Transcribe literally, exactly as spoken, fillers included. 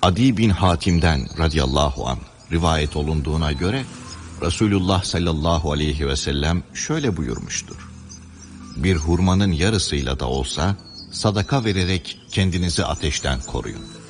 Adi bin Hatim'den radıyallahu anh rivayet olunduğuna göre Resulullah sallallahu aleyhi ve sellem şöyle buyurmuştur: bir hurmanın yarısıyla da olsa sadaka vererek kendinizi ateşten koruyun.